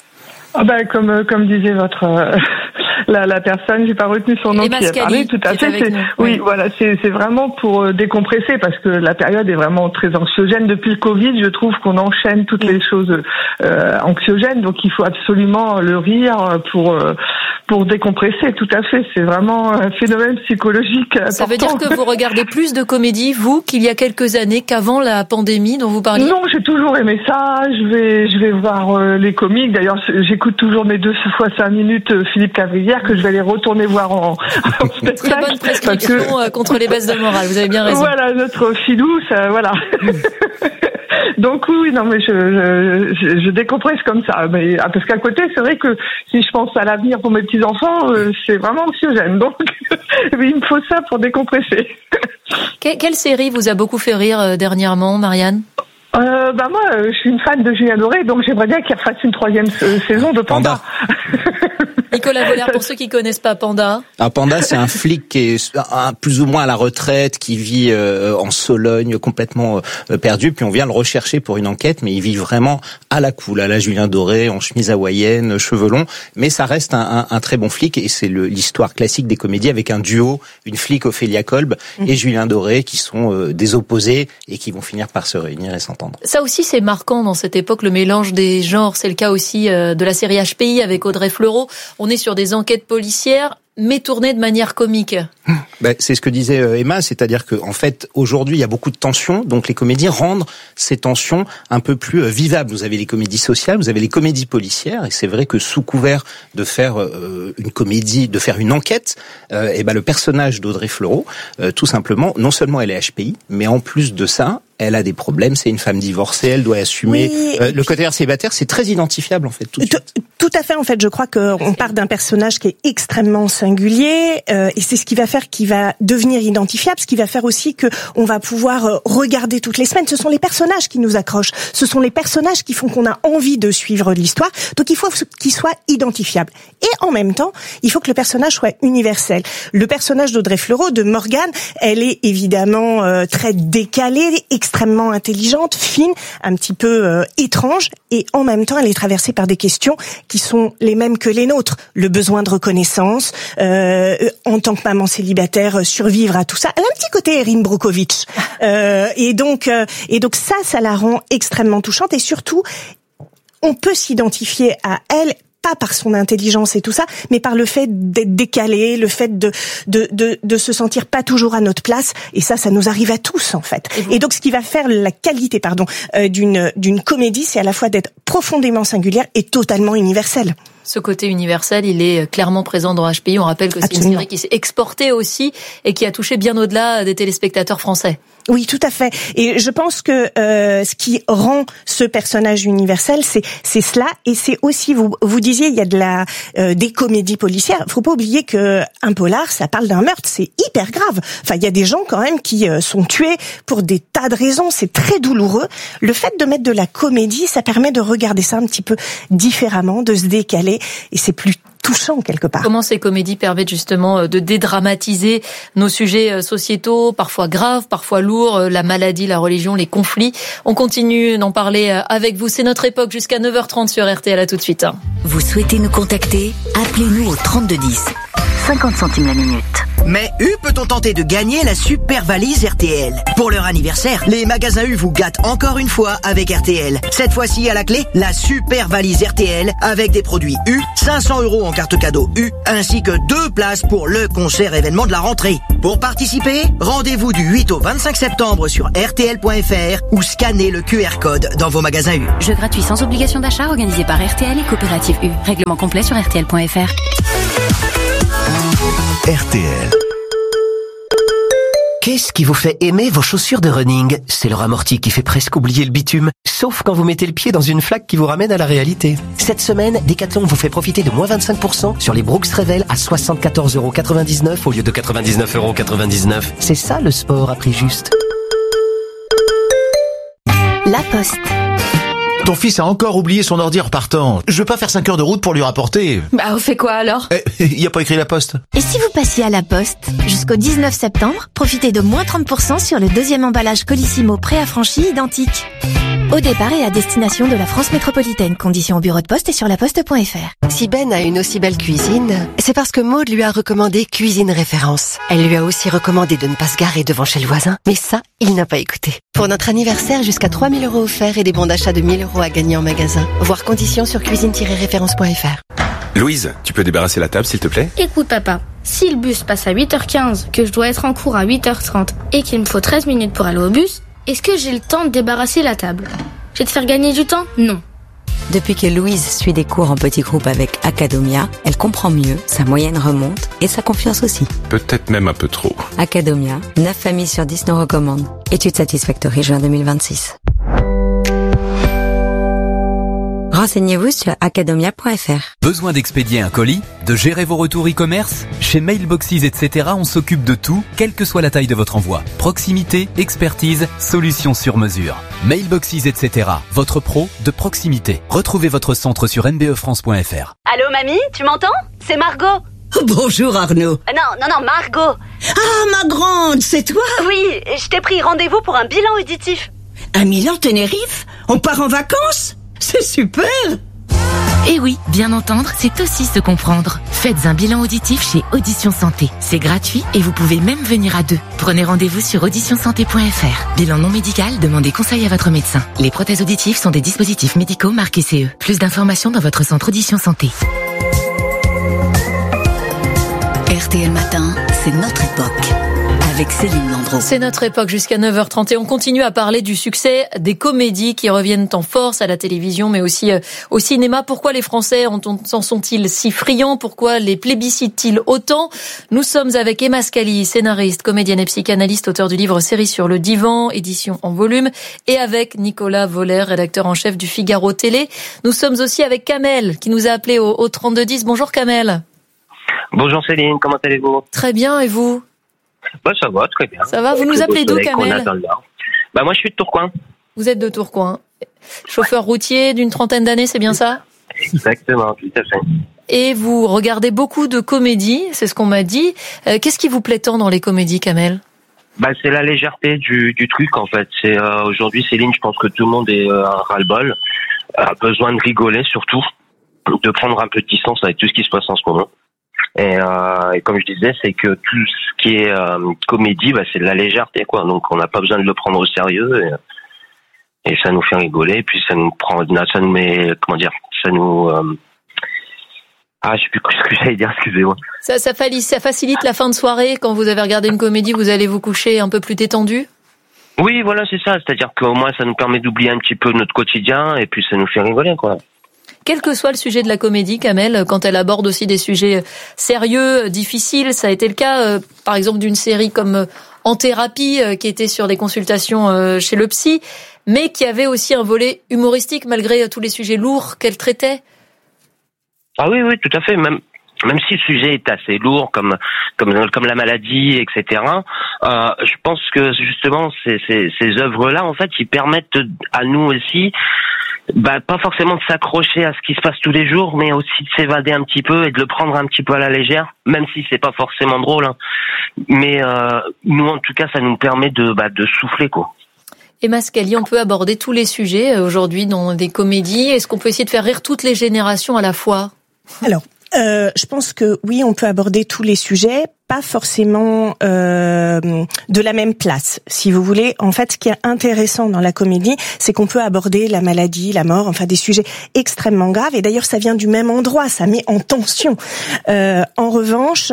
Ah ben, comme comme disait votre euh, la, la personne, j'ai pas retenu son nom, Emma qui a parlé, Scali, tout à fait. C'est, oui, oui, voilà, c'est c'est vraiment pour décompresser, parce que la période est vraiment très anxiogène depuis le Covid. Je trouve qu'on enchaîne toutes les choses euh, anxiogènes, donc il faut absolument le rire pour euh, pour décompresser. Tout à fait, c'est vraiment un phénomène psychologique important. Ça veut dire que vous regardez plus de comédies, vous, qu'il y a quelques années, qu'avant la pandémie dont vous parliez? Non, j'ai toujours aimé ça. Je vais je vais voir euh, les comiques. D'ailleurs, j'écoute toujours mes deux fois cinq minutes euh, Philippe Cavrivière, que je vais les retourner voir en, en spectacle. Très bonne prescription que... contre les baisses de morale, vous avez bien raison. Voilà, notre filou, ça, voilà. Donc oui, non, mais je, je, je décompresse comme ça. Mais, parce qu'à côté, c'est vrai que si je pense à l'avenir pour mes petits-enfants, euh, c'est vraiment anxiogène. Donc oui, il me faut ça pour décompresser. Que, quelle série vous a beaucoup fait rire euh, dernièrement, Marianne? Euh, bah moi, euh, je suis une fan de Julien Doré, donc j'aimerais bien qu'il refasse une troisième euh, saison de Panda. Panda. Nicolas Vollert, pour ceux qui connaissent pas Panda. Un Panda, c'est un flic qui est un, plus ou moins à la retraite, qui vit euh, en Sologne, complètement euh, perdu. Puis on vient le rechercher pour une enquête, mais il vit vraiment à la cool, à la Julien Doré, en chemise hawaïenne, cheveux longs. Mais ça reste un, un, un très bon flic, et c'est le, l'histoire classique des comédies avec un duo, une flic Ophélia Kolb mmh. et Julien Doré, qui sont euh, des opposés et qui vont finir par se réunir et s'entendre. Ça aussi, c'est marquant dans cette époque, le mélange des genres. C'est le cas aussi euh, de la série H P I avec Audrey Fleurot. On est sur des enquêtes policières, mais tournées de manière comique. Ben, c'est ce que disait Emma, c'est-à-dire que en fait aujourd'hui il y a beaucoup de tensions, donc les comédies rendent ces tensions un peu plus vivables. Vous avez les comédies sociales, vous avez les comédies policières, et c'est vrai que sous couvert de faire euh, une comédie, de faire une enquête, euh, et ben le personnage d'Audrey Fleurot, euh, tout simplement, non seulement elle est H P I, mais en plus de ça, elle a des problèmes, c'est une femme divorcée, elle doit assumer. Oui, euh, le côté célibataire, c'est très identifiable en fait. Tout, de tout, suite. tout à fait, en fait, je crois qu'on part d'un personnage qui est extrêmement singulier, euh, et c'est ce qui va faire qu'il va devenir identifiable, ce qui va faire aussi que on va pouvoir regarder toutes les semaines. Ce sont les personnages qui nous accrochent, ce sont les personnages qui font qu'on a envie de suivre l'histoire. Donc il faut qu'il soit identifiable. Et en même temps, il faut que le personnage soit universel. Le personnage d'Audrey Fleurot, de Morgane, elle est évidemment euh, très décalée, extrêmement intelligente, fine, un petit peu euh, étrange, et en même temps elle est traversée par des questions qui sont les mêmes que les nôtres. Le besoin de reconnaissance, euh, en tant que maman célibataire, survivre à tout ça. Elle a un petit côté Erin Brockovich, euh, et donc euh, et donc ça, ça la rend extrêmement touchante, et surtout on peut s'identifier à elle, pas par son intelligence et tout ça, mais par le fait d'être décalé, le fait de de de, de se sentir pas toujours à notre place, et ça, ça nous arrive à tous en fait. Et, et donc, ce qui va faire la qualité, pardon, euh, d'une d'une comédie, c'est à la fois d'être profondément singulière et totalement universelle. Ce côté universel, il est clairement présent dans H P I. On rappelle que c'est Absolument. Une série qui s'est exportée aussi et qui a touché bien au-delà des téléspectateurs français. Oui, tout à fait. Et je pense que euh, ce qui rend ce personnage universel, c'est c'est cela, et c'est aussi vous vous disiez il y a de la euh, des comédies policières. Faut pas oublier que un polar, ça parle d'un meurtre, c'est hyper grave. Enfin, il y a des gens quand même qui euh, sont tués pour des tas de raisons. C'est très douloureux. Le fait de mettre de la comédie, ça permet de regarder ça un petit peu différemment, de se décaler, et c'est plus touchant quelque part. Comment ces comédies permettent justement de dédramatiser nos sujets sociétaux, parfois graves, parfois lourds, la maladie, la religion, les conflits. On continue d'en parler avec vous. C'est notre époque jusqu'à neuf heures trente sur R T L. À tout de suite. Vous souhaitez nous contacter? Appelez-nous au trente-deux dix. cinquante centimes la minute. Mais U peut-on tenter de gagner la super valise R T L? Pour leur anniversaire, les magasins U vous gâtent encore une fois avec R T L. Cette fois-ci à la clé, la super valise R T L avec des produits U, cinq cents euros en carte cadeau U, ainsi que deux places pour le concert événement de la rentrée. Pour participer, rendez-vous du huit au vingt-cinq septembre sur R T L point F R ou scannez le Q R code dans vos magasins U. Jeu gratuit sans obligation d'achat organisé par R T L et Coopérative U. Règlement complet sur R T L point F R. R T L. Qu'est-ce qui vous fait aimer vos chaussures de running? C'est leur amorti qui fait presque oublier le bitume, sauf quand vous mettez le pied dans une flaque qui vous ramène à la réalité. Cette semaine, Decathlon vous fait profiter de moins vingt-cinq pour cent sur les Brooks Revel à soixante-quatorze euros quatre-vingt-dix-neuf au lieu de quatre-vingt-dix-neuf euros quatre-vingt-dix-neuf. C'est ça le sport à prix juste. La Poste. Ton fils a encore oublié son ordi en repartant. Je veux pas faire cinq heures de route pour lui rapporter. Bah, on fait quoi alors? Il eh, y a pas écrit la Poste. Et si vous passiez à la Poste? Jusqu'au dix-neuf septembre, profitez de moins trente pour cent sur le deuxième emballage Colissimo préaffranchi identique. Au départ et à destination de la France métropolitaine. Conditions au bureau de poste et sur laposte point F R. Si Ben a une aussi belle cuisine, c'est parce que Maude lui a recommandé Cuisine Référence. Elle lui a aussi recommandé de ne pas se garer devant chez le voisin, mais ça, il n'a pas écouté. Pour notre anniversaire, jusqu'à trois mille euros offerts et des bons d'achat de mille euros à gagner en magasin. Voir conditions sur cuisine tiret référence point F R. Louise, tu peux débarrasser la table s'il te plaît? Écoute papa, si le bus passe à huit heures quinze, que je dois être en cours à huit heures trente et qu'il me faut treize minutes pour aller au bus, est-ce que j'ai le temps de débarrasser la table? Je vais te faire gagner du temps? Non. Depuis que Louise suit des cours en petits groupes avec Academia, elle comprend mieux, sa moyenne remonte et sa confiance aussi. Peut-être même un peu trop. Academia, neuf familles sur dix nous recommandent. Étude Satisfactory juin deux mille vingt-six. Renseignez-vous sur academia point F R. Besoin d'expédier un colis? De gérer vos retours e-commerce? Chez Mailboxes, et cetera, on s'occupe de tout, quelle que soit la taille de votre envoi. Proximité, expertise, solution sur mesure. Mailboxes, et cetera, votre pro de proximité. Retrouvez votre centre sur n b e france point f r. Allô mamie, tu m'entends? C'est Margot. Bonjour Arnaud. Non, non, non, Margot. Ah, ma grande, c'est toi? Oui, je t'ai pris rendez-vous pour un bilan auditif. Un Milan Tenerife? On part en vacances? C'est super! Et oui, bien entendre, c'est aussi se comprendre. Faites un bilan auditif chez Audition Santé. C'est gratuit et vous pouvez même venir à deux. Prenez rendez-vous sur audition santé point F R. Bilan non médical, demandez conseil à votre médecin. Les prothèses auditives sont des dispositifs médicaux marqués C E. Plus d'informations dans votre centre Audition Santé. R T L Matin, c'est notre époque. Avec Céline Landreau. C'est notre époque jusqu'à neuf heures trente et on continue à parler du succès des comédies qui reviennent en force à la télévision mais aussi au cinéma. Pourquoi les Français en sont-ils si friands? Pourquoi les plébiscitent-ils autant? Nous sommes avec Emma Scali, scénariste, comédienne et psychanalyste, auteur du livre Série sur le divan, édition en volume, et avec Nicolas Voller, rédacteur en chef du Figaro Télé. Nous sommes aussi avec Kamel qui nous a appelé au, au trente-deux dix. Bonjour Kamel. Bonjour Céline, comment allez-vous? Très bien, et vous? Bah, ça va, très bien. Ça va, vous nous appelez d'où, Kamel? Bah, moi, je suis de Tourcoing. Vous êtes de Tourcoing. Chauffeur routier d'une trentaine d'années, c'est bien ça? Exactement, tout à fait. Et vous regardez beaucoup de comédies, c'est ce qu'on m'a dit. Euh, qu'est-ce qui vous plaît tant dans les comédies, Kamel? Bah, c'est la légèreté du, du truc, en fait. C'est, euh, aujourd'hui, Céline, je pense que tout le monde est, euh, un ras-le-bol. A besoin de rigoler, surtout. De prendre un peu de distance avec tout ce qui se passe en ce moment. Et, euh, et comme je disais, c'est que tout ce qui est euh, comédie, bah, c'est de la légèreté, quoi. Donc on n'a pas besoin de le prendre au sérieux et, et ça nous fait rigoler. Et puis ça nous prend, ça nous met, comment dire, ça nous. Euh... Ah, je sais plus ce que j'allais dire. Excusez-moi. Ça, ça, ça facilite la fin de soirée quand vous avez regardé une comédie, vous allez vous coucher un peu plus détendu. Oui, voilà, c'est ça. C'est-à-dire qu'au moins ça nous permet d'oublier un petit peu notre quotidien et puis ça nous fait rigoler, quoi. Quel que soit le sujet de la comédie, Kamel, quand elle aborde aussi des sujets sérieux, difficiles, ça a été le cas, euh, par exemple, d'une série comme en thérapie, euh, qui était sur des consultations euh, chez le psy, mais qui avait aussi un volet humoristique malgré euh, tous les sujets lourds qu'elle traitait. Ah oui, oui, tout à fait. Même même si le sujet est assez lourd, comme comme comme la maladie, et cetera. Euh, je pense que justement ces ces, ces œuvres-là, en fait, ils permettent à nous aussi, bah pas forcément de s'accrocher à ce qui se passe tous les jours, mais aussi de s'évader un petit peu et de le prendre un petit peu à la légère, même si c'est pas forcément drôle. Hein. Mais euh, nous, en tout cas, ça nous permet de bah de souffler, quoi. Emma Scali, on peut aborder tous les sujets aujourd'hui dans des comédies. Est-ce qu'on peut essayer de faire rire toutes les générations à la fois ? Alors, euh, je pense que oui, on peut aborder tous les sujets, pas forcément euh, de la même place, si vous voulez. En fait, ce qui est intéressant dans la comédie, c'est qu'on peut aborder la maladie, la mort, enfin des sujets extrêmement graves. Et d'ailleurs, ça vient du même endroit, ça met en tension. Euh, en revanche,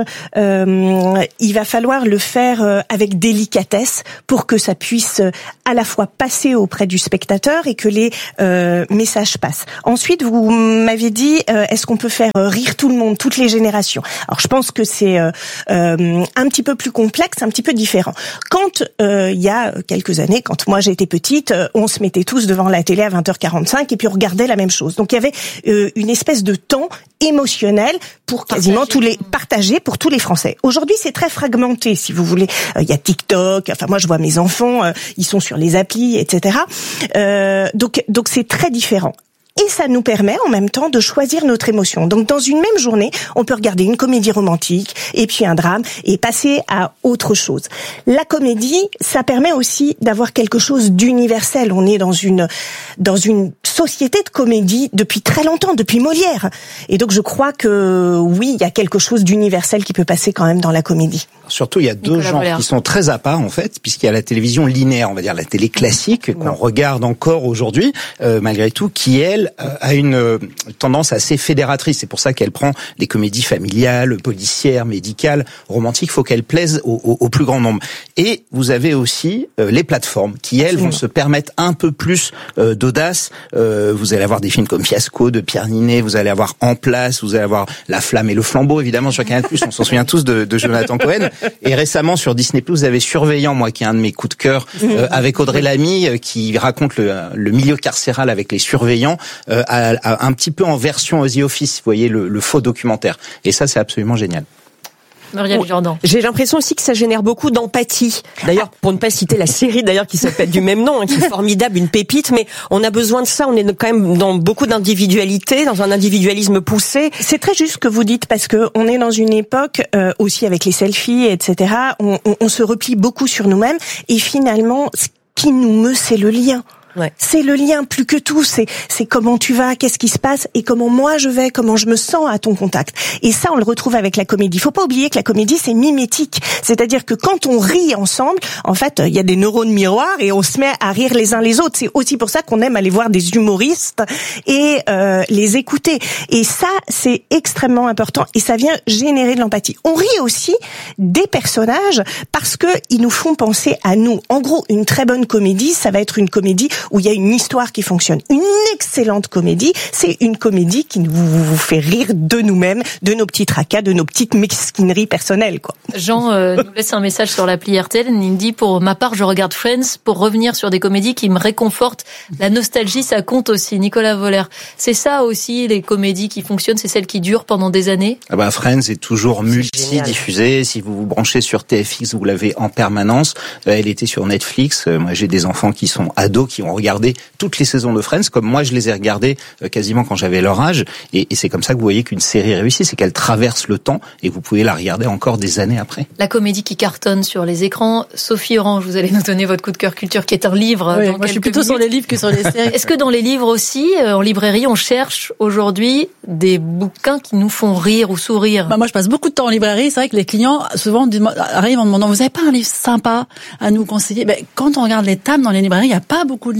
euh, il va falloir le faire avec délicatesse pour que ça puisse à la fois passer auprès du spectateur et que les euh, messages passent. Ensuite, vous m'avez dit, euh, est-ce qu'on peut faire rire tout le monde, toutes les générations ? Alors, je pense que c'est euh, Euh, un petit peu plus complexe, un petit peu différent. Quand euh, il y a quelques années, quand moi j'étais petite, euh, on se mettait tous devant la télé à vingt heures quarante-cinq et puis on regardait la même chose. Donc il y avait euh, une espèce de temps émotionnel pour quasiment tous les partagés pour tous les Français. Aujourd'hui, c'est très fragmenté, si vous voulez. Il euh, y a TikTok. Enfin, moi, je vois mes enfants, euh, ils sont sur les applis, et cetera. Euh, donc, donc c'est très différent. Et ça nous permet en même temps de choisir notre émotion. Donc dans une même journée, on peut regarder une comédie romantique et puis un drame et passer à autre chose. La comédie, ça permet aussi d'avoir quelque chose d'universel. On est dans une dans une société de comédie depuis très longtemps, depuis Molière. Et donc je crois que oui, il y a quelque chose d'universel qui peut passer quand même dans la comédie. Surtout, il y a deux Nicolas genres Voller. qui sont très à part, en fait, puisqu'il y a la télévision linéaire, on va dire la télé classique, qu'on regarde encore aujourd'hui, euh, malgré tout, qui, elle, euh, a une euh, tendance assez fédératrice. C'est pour ça qu'elle prend des comédies familiales, policières, médicales, romantiques. Il faut qu'elles plaisent au, au, au plus grand nombre. Et vous avez aussi euh, les plateformes, qui, elles, Absolument. vont se permettre un peu plus euh, d'audace. Euh, vous allez avoir des films comme Fiasco de Pierre Ninet, vous allez avoir En Place, vous allez avoir La Flamme et le Flambeau, évidemment, sur Canal plus. On s'en souvient tous de, de Jonathan Cohen. Et récemment sur Disney plus, vous avez Surveillant, moi qui est un de mes coups de cœur, euh, avec Audrey Lamy, euh, qui raconte le, le milieu carcéral avec les surveillants, euh, à, à, un petit peu en version The Office, vous voyez, le, le faux documentaire. Et ça, c'est absolument génial. Muriel Jordan. J'ai l'impression aussi que ça génère beaucoup d'empathie. D'ailleurs, pour ne pas citer la série d'ailleurs qui s'appelle du même nom, hein, qui est formidable, une pépite, mais on a besoin de ça. On est quand même dans beaucoup d'individualité, dans un individualisme poussé. C'est très juste ce que vous dites parce que on est dans une époque euh, aussi avec les selfies, et cetera. On, on, on se replie beaucoup sur nous-mêmes et finalement, ce qui nous meut, c'est le lien. Ouais. C'est le lien plus que tout, c'est c'est comment tu vas, qu'est-ce qui se passe et comment moi je vais, comment je me sens à ton contact. Et ça on le retrouve avec la comédie. Faut pas oublier que la comédie c'est mimétique, c'est-à-dire que quand on rit ensemble, en fait, il y a des neurones miroirs et on se met à rire les uns les autres. C'est aussi pour ça qu'on aime aller voir des humoristes et euh, les écouter. Et ça c'est extrêmement important et ça vient générer de l'empathie. On rit aussi des personnages parce que ils nous font penser à nous. En gros, une très bonne comédie, ça va être une comédie où il y a une histoire qui fonctionne. Une excellente comédie, c'est une comédie qui vous, vous fait rire de nous-mêmes, de nos petits tracas, de nos petites mesquineries personnelles, quoi. Jean euh, nous laisse un message sur l'appli R T L. Il dit, pour ma part, je regarde Friends pour revenir sur des comédies qui me réconfortent. La nostalgie, ça compte aussi. Nicolas Voller. C'est ça aussi, les comédies qui fonctionnent, c'est celles qui durent pendant des années? Ah bah, Friends est toujours multi-diffusée. Si vous vous branchez sur T F X, vous l'avez en permanence. Elle était sur Netflix. Moi, j'ai des enfants qui sont ados, qui ont regardé toutes les saisons de Friends, comme moi je les ai regardées quasiment quand j'avais leur âge, et, et c'est comme ça que vous voyez qu'une série réussit, c'est qu'elle traverse le temps et vous pouvez la regarder encore des années après. La comédie qui cartonne sur les écrans. Sophie Orange, vous allez nous donner votre coup de cœur culture, qui est un livre. Oui, dans moi je suis plutôt minutes. sur les livres que sur les séries. Est-ce que dans les livres aussi, en librairie, on cherche aujourd'hui des bouquins qui nous font rire ou sourire? Bah moi je passe beaucoup de temps en librairie, c'est vrai que les clients souvent arrivent en demandant, vous avez pas un livre sympa à nous conseiller? Ben, quand on regarde les tables dans les librairies, il n'y a pas beaucoup de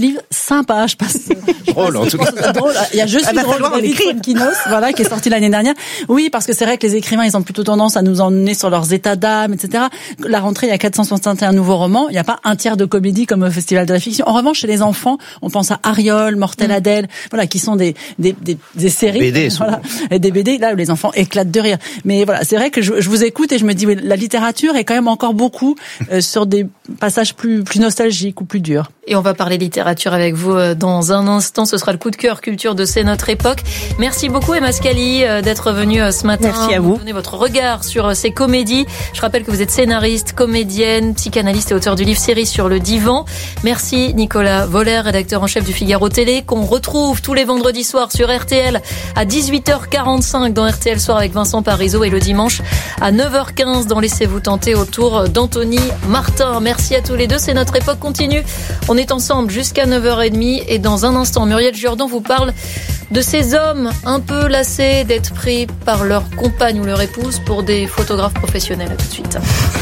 livre sympa, je passe. Drôle, en tout cas. Drôle. Il y a Je suis Ah, va drôle falloir en d'Eric écrire. Fonkinos, voilà, qui est sorti l'année dernière. Oui, parce que c'est vrai que les écrivains, ils ont plutôt tendance à nous emmener sur leurs états d'âme, et cetera. La rentrée, il y a quatre cent soixante et un nouveaux romans. Il n'y a pas un tiers de comédie comme au Festival de la fiction. En revanche, chez les enfants, on pense à Ariol, Mortel Adèle, voilà, qui sont des, des, des, des séries. B D, souvent. voilà. Et des B D, là, où les enfants éclatent de rire. Mais voilà, c'est vrai que je, je vous écoute et je me dis, oui, la littérature est quand même encore beaucoup euh, sur des passages plus, plus nostalgiques ou plus durs. Et on va parler littérature avec vous euh, dans un instant. Ce sera le coup de cœur culture de C'est notre époque. Merci beaucoup Emma Scali euh, d'être venue euh, ce matin. Merci à vous. Donner votre regard sur euh, ces comédies. Je rappelle que vous êtes scénariste, comédienne, psychanalyste et auteur du livre Série sur le divan. Merci Nicolas Voller, rédacteur en chef du Figaro Télé, qu'on retrouve tous les vendredis soirs sur R T L à dix-huit heures quarante-cinq dans R T L Soir avec Vincent Parisot et le dimanche à neuf heures quinze dans Laissez-vous tenter autour d'Anthony Martin. Merci à tous les deux. C'est notre époque continue. On est ensemble jusqu'à neuf heures trente et dans un instant, Muriel Jourdan vous parle de ces hommes un peu lassés d'être pris par leur compagne ou leur épouse pour des photographes professionnels. À tout de suite.